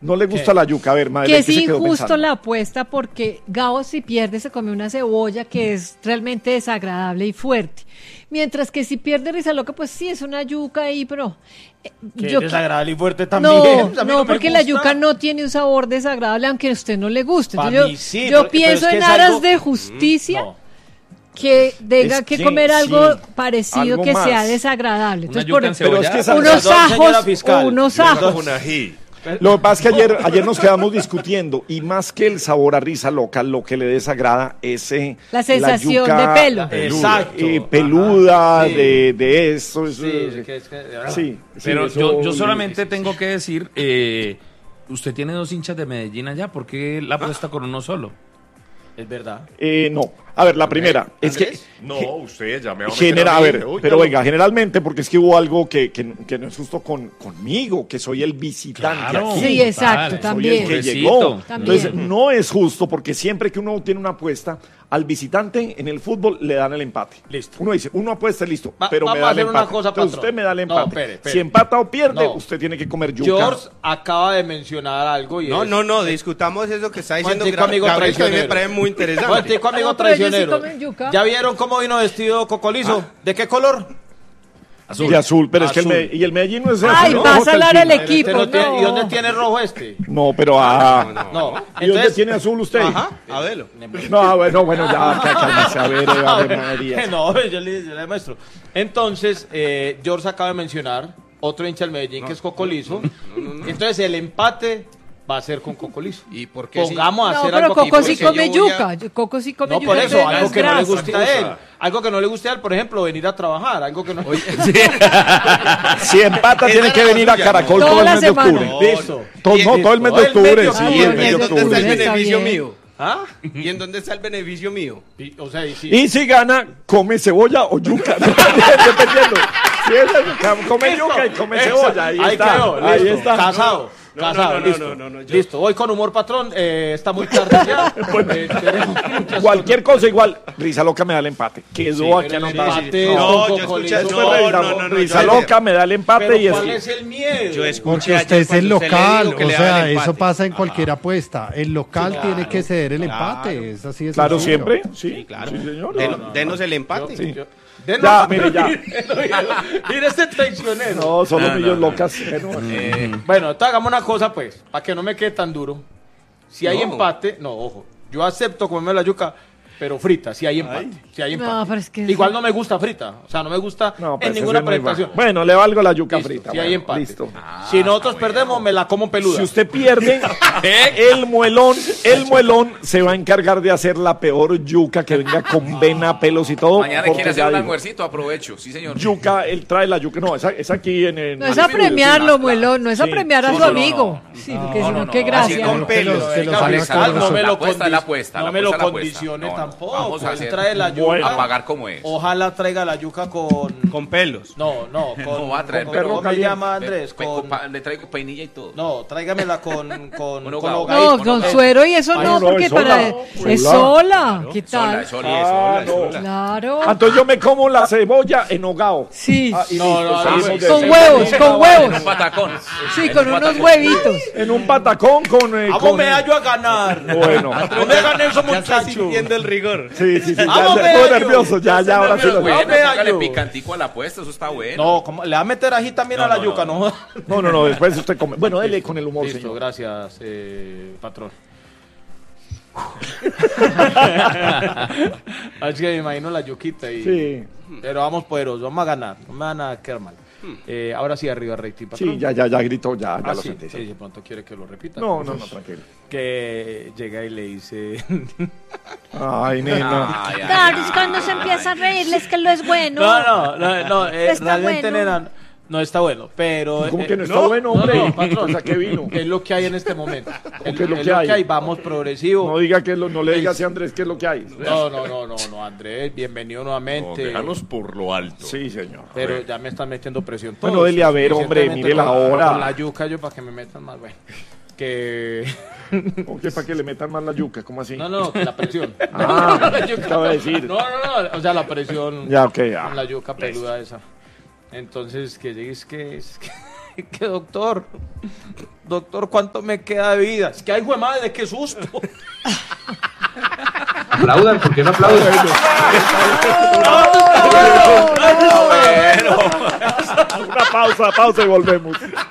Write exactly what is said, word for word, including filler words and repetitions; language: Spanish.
No le gusta ¿Qué? La yuca, a ver, madre. Que es injusto la apuesta porque Gabo si pierde se come una cebolla que es realmente desagradable y fuerte. Mientras que si pierde Risa Loca, pues sí, es una yuca ahí, pero... Eh, que yo, es desagradable y fuerte también. No, no, no porque la yuca no tiene un sabor desagradable, aunque a usted no le guste. Entonces, yo sí, yo pero, pienso pero es en aras algo... de justicia... No. que tenga que, que comer algo sí, parecido algo que más. sea desagradable. Entonces, por pero es que esa unos ajos, unos ajos. Lo que pasa es que ayer, ayer nos quedamos discutiendo y más que el sabor a Risa Loca, lo que le desagrada es eh, la sensación la yuca, de pelo. Exacto. Eh, peluda, Ajá, sí. de, de eso. eso sí, eh, es que, es que, sí, pero sí, yo, eso, yo solamente tengo que decir, eh, usted tiene dos hinchas de Medellín allá, ¿por qué la apuesta con uno solo? Es verdad. Eh, no. A ver, la primera ¿Andrés? es que... No, usted ya me va a genera, a ver, Uy, pero no. venga, generalmente, porque es que hubo algo que, que, que no es justo con, conmigo, que soy el visitante Claro. aquí. Sí, exacto, Soy también. el que Pobrecito. llegó. También. Entonces, no es justo porque siempre que uno tiene una apuesta, al visitante en el fútbol le dan el empate. Listo. Uno dice, uno apuesta, listo, Va- pero me vamos da a el hacer una empate. cosa, Entonces, patrón. usted me da el No, empate. espere, espere. Si empata o pierde, No. usted tiene que comer yuca. George acaba de mencionar algo y No, es... no, no, discutamos eso que está diciendo Momentico, amigo Gabriel, que a mí me traicionero. parece muy interesante. Momentico, amigo No, pero ellos sí traicionero. comen yuca. ¿Ya vieron cómo vino vestido Cocolizo? ¿De qué color? Azul. De azul, pero es que el, Azul. Me- y el Medellín no es Ay, azul. ¿no? vas a Hasta hablar fin. el equipo. Este no tiene- no. ¿Y dónde tiene rojo este? No, pero ah, No, no, No. no. ¿y dónde Entonces, tiene azul usted? Ajá, a verlo. No, bueno, bueno, ya, cá- cálmese, a ver, Ave María. No, yo le, yo le demuestro. Entonces, eh, George acaba de mencionar otro hincha del Medellín que es Cocolizo. Entonces, el empate va a ser con Cocolizo. ¿Y por qué sí? Pongamos a No, hacer pero algo Coco porque sí yo come voy a- yuca. Coco sí come No, yuca. por eso, entonces algo es que no le grasa. guste a él. Algo que no le guste a él, por ejemplo, venir a trabajar. Algo que no. Si empata, tiene Esa que era la venir a suya, Caracol ¿no? todo el Toda mes la de semana. octubre. Listo. Todo, no, todo el mes de Todo el mes octubre, de sí, octubre. el mes de ¿Y en dónde está el octubre. Está beneficio bien. mío? ¿Ah? ¿Y en dónde está el beneficio mío? Y- o sea, y sí. Y si gana, come cebolla o yuca. Dependiendo. Si es, come yuca y come Eso, cebolla. Ahí, ahí está. quedó, Ahí listo. está. Casado. No, casado, no, no, listo. no, no, no, yo- Listo, voy con humor patrón. Eh, está muy tarde ya. Eh, tenemos muchas Cualquier cosa igual, Risa Loca me da el empate. Quedó aquí pero el anotado. empate No, No, con yo Cocolizo. escuché- Super no, Risa, no, no, no, Risa yo- Loca me da el empate Pero y es ¿cuál que- es el miedo? Yo escuché Porque usted ayer es el cuando usted le local, dijo que o le daba sea, el eso empate. pasa en cualquier apuesta. El local Claro, tiene que ceder el claro. empate, es así de Claro, sencillo. siempre. Sí, Sí, claro. Sí, señor. Den- No, no, denos el empate. Sí. Yo- Denos- Ya, mire, ya. Mira este traicionero. No, solo No, no, millos no. locas. Bueno, Eh, bueno, entonces hagamos una cosa, pues, para que no me quede tan duro. Si hay No. empate, no, ojo, yo acepto comerme la yuca, pero frita, si hay empate. Si hay empate. No, pero es que Igual sí. no me gusta frita, o sea, no me gusta no, pues en ese ninguna es muy presentación. bajo. Bueno, le valgo la yuca Listo, frita. si hay bueno, empate. Listo. si nosotros perdemos, me la como peluda. Si usted pierde, el muelón, el muelón se va a encargar de hacer la peor yuca que venga con vena, pelos y todo. Mañana porque quiere hacer ya un digo, almuercito, aprovecho. Sí, señor. Yuca, él trae la yuca. No, es, es aquí en el. No es a premiarlo, muelón, no es a Sí. premiar a Sí, su no, no, amigo. no. Sí, porque No, si no, no, no, qué así gracia. con pelos. Que los Venga, haga Ricardo, con no razón. me La lo apuesta es la condi- apuesta, no la me lo apuesta es la apuesta. condicione No, no, tampoco. vamos a Él hacer- trae la yuca. Bueno. A pagar como es. Ojalá traiga la yuca con. Con pelos. No, no, con. No va a traer con- perro ¿Cómo me caliente. llama Andrés? Pe- Con. con pa- le traigo peinilla y todo. No, tráigamela con. Con. Uno con gao. hogadito. No, con Eh, suero y eso Ay, no, no, porque es sola. para... Sola. Es sola, ¿qué Sola, tal? sola, Ah, sola, no. sola. Claro. Ah, entonces yo me como la cebolla en hogao. Sí, Ah, y No, listo, no, salimos no, de con eso. huevos, con En un huevos. patacón. Sí, En con un unos patacón. huevitos. En un patacón con. Eh, Vamos con me hallo a ganar. Bueno. No me ganen esos muchachos. Sintiendo el rigor. Sí, sí, sí. Ya, Vamos, ya Bello. estoy nervioso. Ya, ya, ahora sí lo Bueno, Dame póngale algo. picantico a la apuesta, eso está bueno. No, ¿cómo? Le va a meter ají también No, a la no, yuca, no. ¿no? No, no, no, después usted come. Bueno, dele con el humor, Listo, señor. gracias, eh, patrón. Es que me imagino la yuquita y... Sí, Pero vamos poderosos, vamos a ganar, no me van a quedar mal. Eh, ahora sí, arriba, rating, patrón. sí, ya, ya, ya gritó, ya, ya Ah, lo sí, sentí. sí, sí. de pronto quiere que lo repita. No, no, no, tranquilo. Que llega y le dice... Ay, nena. Ay, ay, Claro, es ay. cuando se empieza a reírles que lo es bueno. No, no, no, no eh, Está realmente, bueno. nena, no está bueno, pero... ¿Cómo eh, que no está bueno, hombre? No, no, patrón. O sea, ¿qué vino? Es lo que hay en este momento. ¿Qué es lo que hay? Vamos progresivo. No diga que lo, no le diga así a Andrés qué es lo que hay. No, no, no, no, no, Andrés, bienvenido No, nuevamente. déjanos por lo alto. Sí, señor. Pero ya me están metiendo presión. Bueno, todos. dele a ver, hombre, Suficientemente mire la con- hora. Con la yuca yo para que me metan más, bueno. Que... ¿O qué para que le metan más la yuca? ¿Cómo así? No, no, la presión. Ah, La yuca. acaba de decir. No, no, no, o sea, la presión Ya, ok, ya. con la yuca peluda esa. Entonces, que llegues que... Es que que doctor, doctor, ¿cuánto me queda de vida? Es que ay, güey madre, qué susto. Aplaudan, ¿por qué no aplauden? Una pausa, pausa y volvemos.